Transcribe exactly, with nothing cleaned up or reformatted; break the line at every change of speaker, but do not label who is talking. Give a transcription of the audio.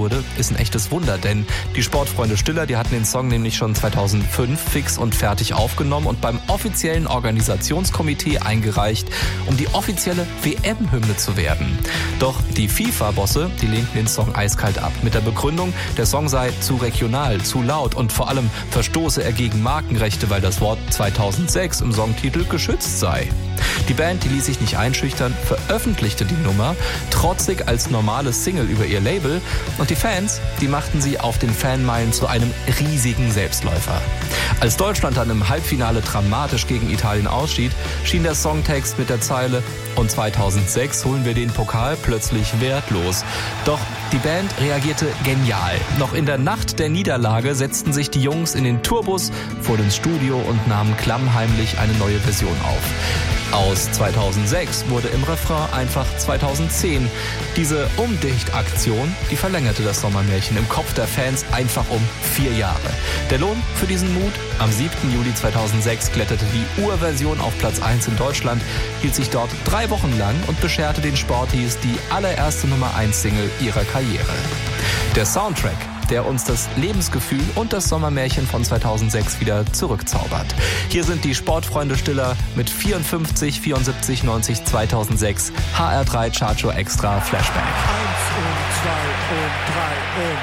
wurde, ist ein echtes Wunder, denn die Sportfreunde Stiller, die hatten den Song nämlich schon zweitausendfünf fix und fertig aufgenommen und beim offiziellen Organisationskomitee eingereicht, um die offizielle W M-Hymne zu werden. Doch die FIFA-Bosse, die lehnten den Song eiskalt ab, mit der Begründung, der Song sei zu regional, zu laut und vor allem verstoße er gegen Markenrechte, weil das Wort zweitausendsechs im Songtitel geschützt sei. Die Band, die ließ sich nicht einschüchtern, veröffentlichte die Nummer trotzig als normales Single über ihr Label und die Fans, die machten sie auf den Fanmeilen zu einem riesigen Selbstläufer. Als Deutschland dann im Halbfinale dramatisch gegen Italien ausschied, schien der Songtext mit der Zeile „Und zweitausendsechs holen wir den Pokal" plötzlich wertlos. Doch die Band reagierte genial. Noch in der Nacht der Niederlage setzten sich die Jungs in den Tourbus, fuhren ins Studio und nahmen klammheimlich eine neue Version auf. Aus zweitausendsechs wurde im Refrain einfach zweitausendzehn. Diese Umdichtaktion, die verlängerte das Sommermärchen im Kopf der Fans einfach um vier Jahre. Der Lohn für diesen Mut? Am siebten Juli zweitausendsechs kletterte die Urversion auf Platz eins in Deutschland, hielt sich dort drei Wochen lang und bescherte den Sporties die allererste Nummer eins Single ihrer Karriere. Der Soundtrack, der uns das Lebensgefühl und das Sommermärchen von zweitausendsechs wieder zurückzaubert. Hier sind die Sportfreunde Stiller mit vierundfünfzig, vierundsiebzig, neunzig, zweitausendsechs H R drei Chartshow Extra Flashback.
Eins und zwei und drei und